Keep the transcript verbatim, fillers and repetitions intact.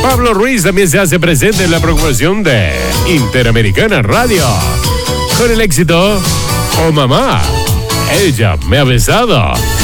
Pablo Ruiz también se hace presente en la programación de Interamericana Radio con el éxito Oh Mamá, ella me ha besado.